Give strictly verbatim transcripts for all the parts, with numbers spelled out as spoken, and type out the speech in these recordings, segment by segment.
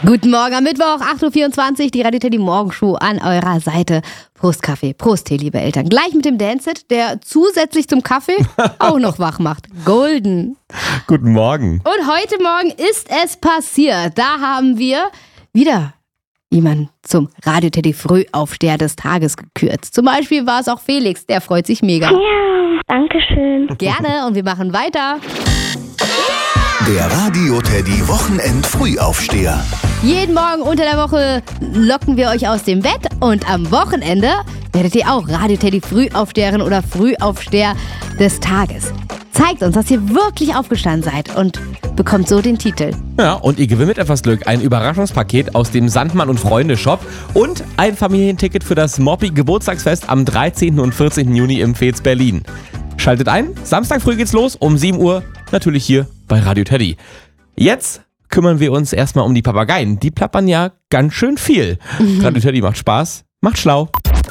Guten Morgen am Mittwoch, acht Uhr vierundzwanzig, die Radio Teddy Morgenshow an eurer Seite. Prost Kaffee, Prost Tee, liebe Eltern. Gleich mit dem Dance-Set, der zusätzlich zum Kaffee auch noch wach macht. Golden. Guten Morgen. Und heute Morgen ist es passiert. Da haben wir wieder jemanden zum Radio Teddy Frühaufsteher des Tages gekürt. Zum Beispiel war es auch Felix, der freut sich mega. Ja, danke schön. Gerne, und wir machen weiter. Der Radio Teddy Wochenend Frühaufsteher. Jeden Morgen unter der Woche locken wir euch aus dem Bett und am Wochenende werdet ihr auch Radio Teddy Frühaufsteherin oder Frühaufsteher des Tages. Zeigt uns, dass ihr wirklich aufgestanden seid und bekommt so den Titel. Ja, und ihr gewinnt mit etwas Glück ein Überraschungspaket aus dem Sandmann und Freunde Shop und ein Familienticket für das Moppi Geburtstagsfest am dreizehnten und vierzehnten Juni im Fez Berlin. Schaltet ein, Samstag früh geht's los um sieben Uhr, natürlich hier bei Radio Teddy. Jetzt kümmern wir uns erstmal um die Papageien. Die plappern ja ganz schön viel. Mhm. Radio Teddy macht Spaß, macht schlau.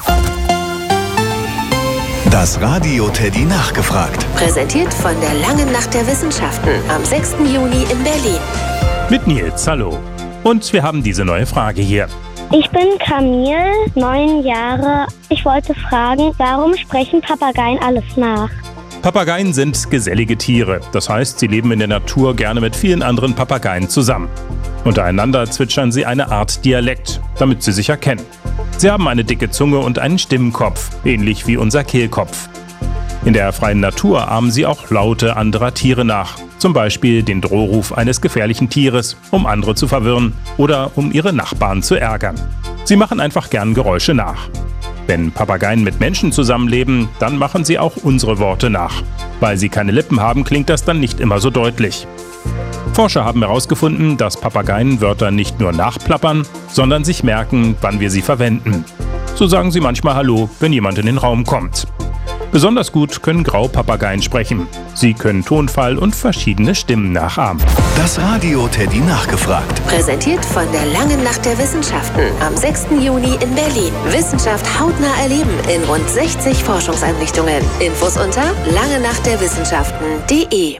Das Radio Teddy nachgefragt. Präsentiert von der Langen Nacht der Wissenschaften am sechsten Juni in Berlin. Mit Nils, hallo. Und wir haben diese neue Frage hier. Ich bin Camille, neun Jahre. Ich wollte fragen, warum sprechen Papageien alles nach? Papageien sind gesellige Tiere. Das heißt, sie leben in der Natur gerne mit vielen anderen Papageien zusammen. Untereinander zwitschern sie eine Art Dialekt, damit sie sich erkennen. Sie haben eine dicke Zunge und einen Stimmenkopf, ähnlich wie unser Kehlkopf. In der freien Natur ahmen sie auch Laute anderer Tiere nach. Zum Beispiel den Drohruf eines gefährlichen Tieres, um andere zu verwirren oder um ihre Nachbarn zu ärgern. Sie machen einfach gern Geräusche nach. Wenn Papageien mit Menschen zusammenleben, dann machen sie auch unsere Worte nach. Weil sie keine Lippen haben, klingt das dann nicht immer so deutlich. Forscher haben herausgefunden, dass Papageien Wörter nicht nur nachplappern, sondern sich merken, wann wir sie verwenden. So sagen sie manchmal Hallo, wenn jemand in den Raum kommt. Besonders gut können Graupapageien sprechen. Sie können Tonfall und verschiedene Stimmen nachahmen. Das Radio Teddy nachgefragt. Präsentiert von der Langen Nacht der Wissenschaften am sechsten Juni in Berlin. Wissenschaft hautnah erleben in rund sechzig Forschungseinrichtungen. Infos unter langenachtderwissenschaften punkt de.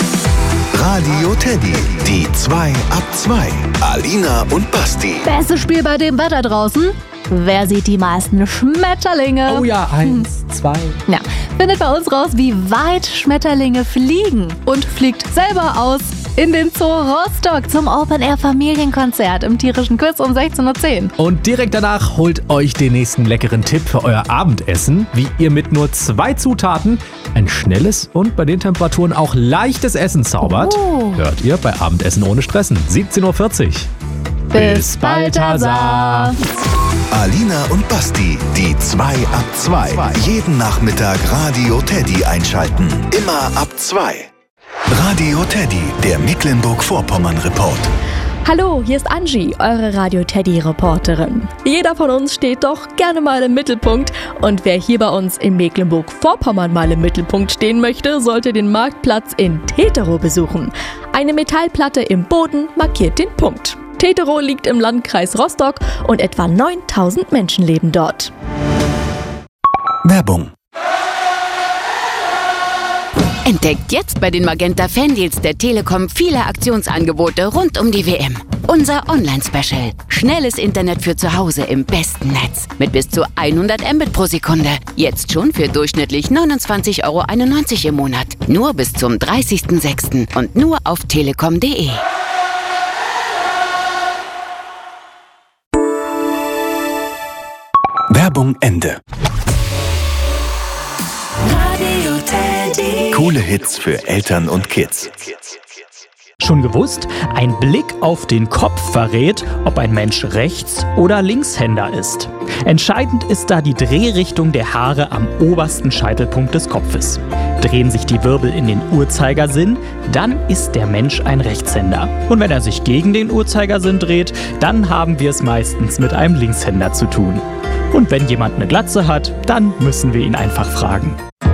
Radio Teddy, die zwei ab zwei. Alina und Basti. Bestes Spiel bei dem Wetter draußen? Wer sieht die meisten Schmetterlinge? Oh ja, eins, zwei. Ja, findet bei uns raus, wie weit Schmetterlinge fliegen. Und fliegt selber aus in den Zoo Rostock zum Open-Air-Familienkonzert im Tierischen Quiz um sechzehn Uhr zehn. Und direkt danach holt euch den nächsten leckeren Tipp für euer Abendessen, wie ihr mit nur zwei Zutaten ein schnelles und bei den Temperaturen auch leichtes Essen zaubert. Oh. Hört ihr bei Abendessen ohne Stressen, siebzehn Uhr vierzig. Bis Balthasar. Alina und Basti, die zwei ab zwei. Jeden Nachmittag Radio Teddy einschalten. Immer ab zwei. Radio Teddy, der Mecklenburg-Vorpommern-Report. Hallo, hier ist Angie, eure Radio Teddy-Reporterin. Jeder von uns steht doch gerne mal im Mittelpunkt. Und wer hier bei uns in Mecklenburg-Vorpommern mal im Mittelpunkt stehen möchte, sollte den Marktplatz in Teterow besuchen. Eine Metallplatte im Boden markiert den Punkt. Teterow liegt im Landkreis Rostock und etwa neuntausend Menschen leben dort. Werbung. Entdeckt jetzt bei den Magenta Fandeals der Telekom viele Aktionsangebote rund um die W M. Unser Online-Special. Schnelles Internet für zu Hause im besten Netz. Mit bis zu hundert Mbit pro Sekunde. Jetzt schon für durchschnittlich neunundzwanzig Euro einundneunzig im Monat. Nur bis zum dreißigsten sechsten und nur auf telekom punkt de. Werbung Ende. Radio Teddy. Coole Hits für Eltern und Kids. Schon gewusst? Ein Blick auf den Kopf verrät, ob ein Mensch Rechts- oder Linkshänder ist. Entscheidend ist da die Drehrichtung der Haare am obersten Scheitelpunkt des Kopfes. Drehen sich die Wirbel in den Uhrzeigersinn, dann ist der Mensch ein Rechtshänder. Und wenn er sich gegen den Uhrzeigersinn dreht, dann haben wir es meistens mit einem Linkshänder zu tun. Und wenn jemand eine Glatze hat, dann müssen wir ihn einfach fragen.